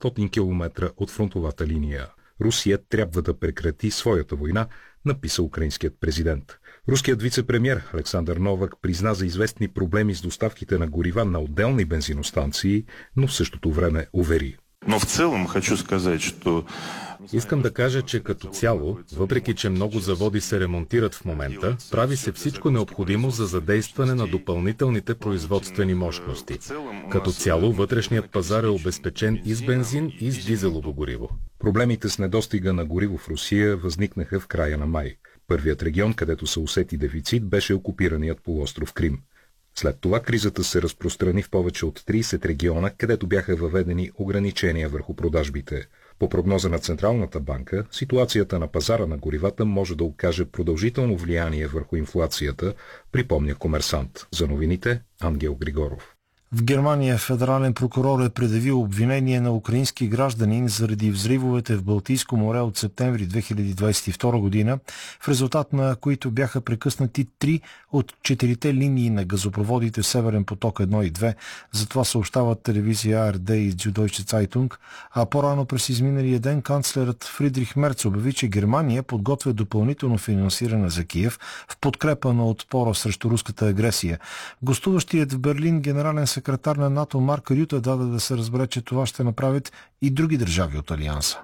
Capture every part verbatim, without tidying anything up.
петстотин километра от фронтовата линия. Русия трябва да прекрати своята война, написа украинският президент. Руският вице-премиер Александър Новак призна за известни проблеми с доставките на горива на отделни бензиностанции, но в същото време увери. Но в целом хочу сказать, что... Искам да кажа, че като цяло, въпреки че много заводи се ремонтират в момента, прави се всичко необходимо за задействане на допълнителните производствени мощности. Като цяло, вътрешният пазар е обезпечен и с бензин, и с дизелово гориво. Проблемите с недостига на гориво в Русия възникнаха в края на май. Първият регион, където се усети дефицит, беше окупираният полуостров Крим. След това кризата се разпространи в повече от трийсет региона, където бяха въведени ограничения върху продажбите. По прогноза на Централната банка, ситуацията на пазара на горивата може да окаже продължително влияние върху инфлацията, припомня Комерсант. За новините Ангел Григоров. В Германия федерален прокурор е предявил обвинение на украински гражданин заради взривовете в Балтийско море от септември две хиляди двадесет и втора година, в резултат на които бяха прекъснати три от четирите линии на газопроводите Северен поток едно и две. За това съобщават телевизия А Р Д и Süddeutsche Zeitung, а по-рано през изминалия ден канцлерът Фридрих Мерц обяви, че Германия подготвя допълнително финансиране за Киев в подкрепа на отпора срещу руската агресия. Гостуващият в Берлин генерален секретар на НАТО Марк Рюте даде да се разбере, че това ще направят и други държави от Алианса.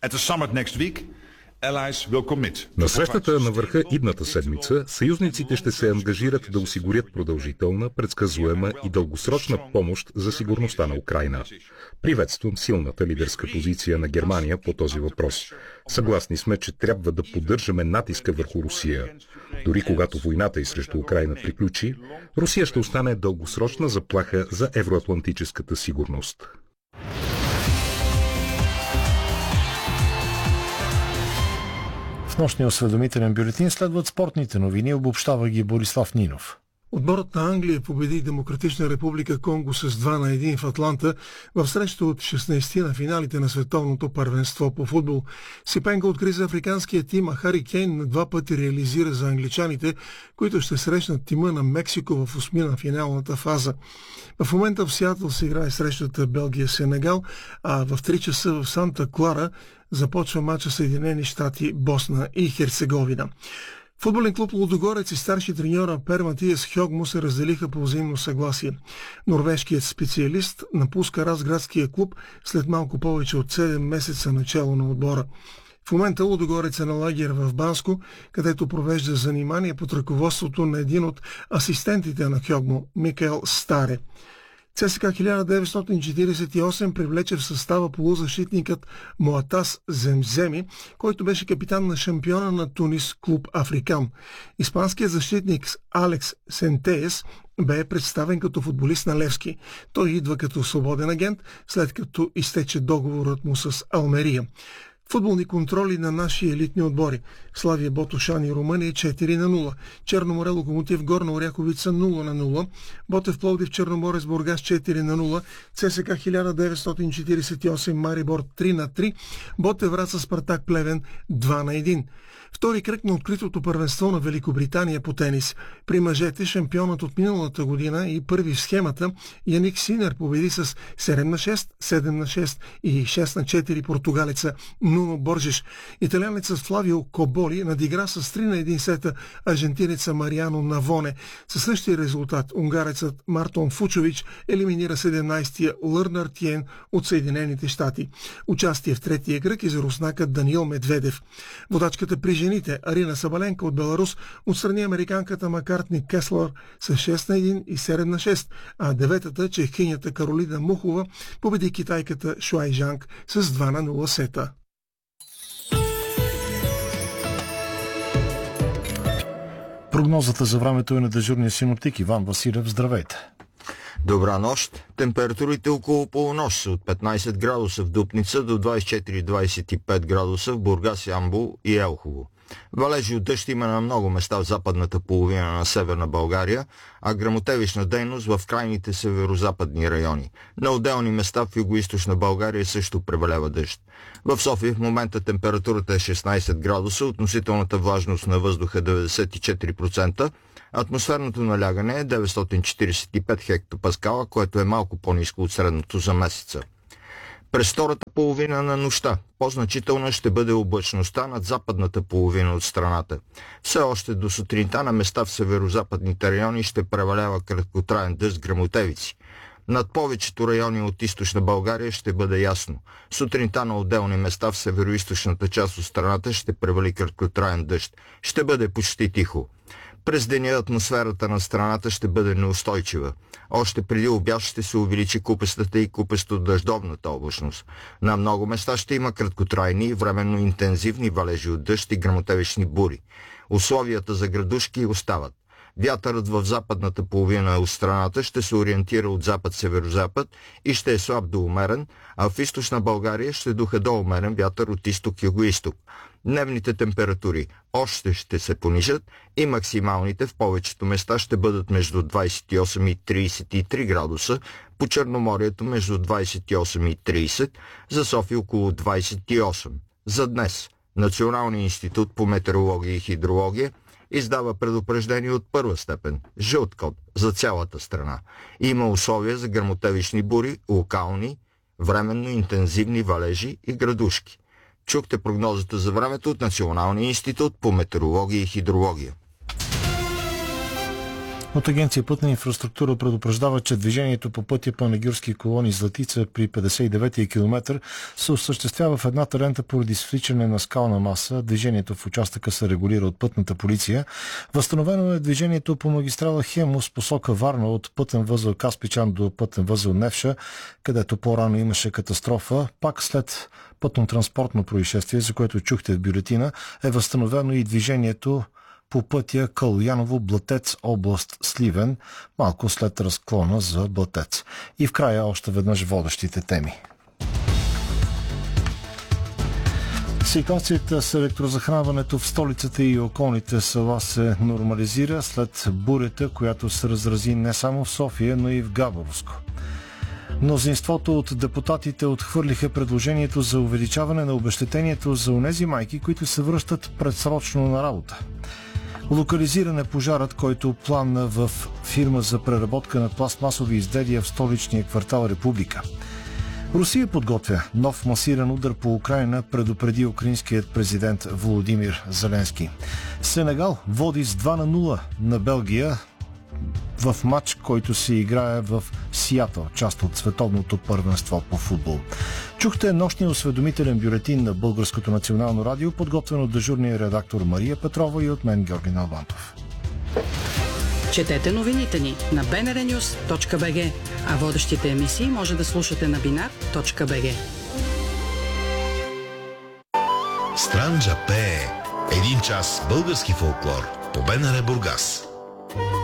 На срещата на върха идната седмица съюзниците ще се ангажират да осигурят продължителна, предсказуема и дългосрочна помощ за сигурността на Украйна. Приветствам силната лидерска позиция на Германия по този въпрос. Съгласни сме, че трябва да поддържаме натиска върху Русия. Дори когато войната и срещу Украйна приключи, Русия ще остане дългосрочна заплаха за евроатлантическата сигурност. В нощния осведомителен бюлетин следват спортните новини, обобщава ги Борислав Нинов. Отборът на Англия победи Демократична република Конго с два на един в Атланта в среща от шестнадесет на финалите на световното първенство по футбол. Сипенко откри за африканския тим, а Хари Кейн на два пъти реализира за англичаните, които ще срещнат тима на Мексико в осми на финалната фаза. В момента в Сиатъл се играе срещата Белгия-Сенегал, а в три часа в Санта Клара започва мача Съединени щати Босна и Херцеговина. Футболен клуб Лудогорец и старши треньора Пер Матиас Хьогмо се разделиха по взаимно съгласие. Норвежкият специалист напуска Разградския клуб след малко повече от седем месеца начало на отбора. В момента Лудогорец е на лагер в Банско, където провежда занимания под ръководството на един от асистентите на Хьогмо, Микаел Старе. ЦСКА хиляда деветстотин четиридесет и осем привлече в състава полузащитникът Моатас Земземи, който беше капитан на шампиона на Тунис клуб Африкан. Испанският защитник Алекс Сентеес бе представен като футболист на Левски. Той идва като свободен агент, след като изтече договорът му с Алмерия. Футболни контроли на наши елитни отбори. Славия Ботошан и Румъния четири на нула. Черноморе Локомотив Горна Оряховица нула на нула. Ботев Пловдив Черноморец Бургас четири на нула. ЦСКА хиляда деветстотин четиридесет и осем Марибор три на три. Ботев Враца Спартак Плевен два на един. Втори кръг на откритото първенство на Великобритания по тенис. При мъжете шампионът от миналата година и първи в схемата Яник Синер победи с седем на шест, седем на шест и шест на четири португалеца Нуно Боржеш. Италианецът Флавио Коболи надигра с три на един сета аржентинеца Мариано Навоне. Със същия резултат унгарецът Мартон Фучович елиминира седемнадесетия Лърнар Тиен от Съединените щати. Участие в третия кръг и за руснакът Даниил Медведев. Водачката при жените Арина Сабаленка от Беларус отстрани американката Маккартни Кеслър с шест на един и седем на шест, а деветата чехинята Каролина Мухова победи китайката Шуай Жанг с два на нула сета. Прогнозата за времето е на дежурния синоптик Иван Василев. Здравейте! Добра нощ. Температурите около полунощ са от петнадесет градуса в Дупница до двадесет и четири до двадесет и пет градуса в Бургас, Ямбол и Елхово. Валежи от дъжд има на много места в западната половина на Северна България, а гръмотевична дейност в крайните северо-западни райони. На отделни места в югоизточна България също превалява дъжд. В София в момента температурата е шестнадесет градуса, относителната влажност на въздуха деветдесет и четири процента, атмосферното налягане е деветстотин четиридесет и пет хектопаскала, което е малко по-ниско от средното за месеца. През втората половина на нощта по-значителна ще бъде облачността над западната половина от страната. Все още до сутринта на места в северо-западните райони ще превалява краткотраен дъжд гръмотевици. Над повечето райони от източна България ще бъде ясно. Сутринта на отделни места в северо-источната част от страната ще превали краткотраен дъжд. Ще бъде почти тихо. През деня атмосферата на страната ще бъде неустойчива. Още преди обяд ще се увеличи купестата и купесто-дъждовната облачност. На много места ще има краткотрайни и временно интензивни валежи от дъжд и гръмотевични бури. Условията за градушки остават. Вятърът в западната половина от страната ще се ориентира от запад-северозапад и ще е слаб до умерен, а в източна България ще духа до умерен вятър от изток-югоизток. Дневните температури още ще се понижат и максималните в повечето места ще бъдат между двадесет и осем и тридесет и три градуса, по Черноморието между двадесет и осем и тридесет, за София около двадесет и осем. За днес Националният институт по метеорология и хидрология издава предупреждение от първа степен, жълт код за цялата страна. Има условия за гръмотевични бури, локални, временно интензивни валежи и градушки. Чухте прогнозата за времето от Националния институт по метеорология и хидрология. От Агенция Пътна инфраструктура предупреждава, че движението по пътя Панагюрски колони Златица при петдесет и деветия километър се осъществява в едната лента поради свличане на скална маса. Движението в участъка се регулира от пътната полиция. Възстановено е движението по магистрала Хемус посока Варна от пътен възел Каспичан до пътен възел Невша, където по-рано имаше катастрофа. Пак след пътно-транспортно происшествие, за което чухте в бюлетина, е възстановено и движението по пътя Калояново-Блатец, област Сливен, малко след разклона за Блатец. И в края още веднъж водещите теми. Ситуацията с електрозахранването в столицата и околните села се нормализира след бурята, която се разрази не само в София, но и в Габровско. Мнозинството от депутатите отхвърлиха предложението за увеличаване на обезщетението за онези майки, които се връщат предсрочно на работа. Локализиран е пожарът, който планна в фирма за преработка на пластмасови изделия в столичния квартал Република. Русия подготвя нов масиран удар по Украйна, предупреди украинският президент Володимир Зеленски. Сенегал води с два на нула на Белгия в матч, който се играе в Сиатъл, част от световното първенство по футбол. Чухте нощния осведомителен бюлетин на Българското национално радио, подготвен от дежурния редактор Мария Петрова и от мен Георги Налбантов. Четете новините ни на би ен ар нюс точка би джи, а водещите емисии може да слушате на бинар точка би джи. Странджа пее. Един час български фолклор по БНР Бургас.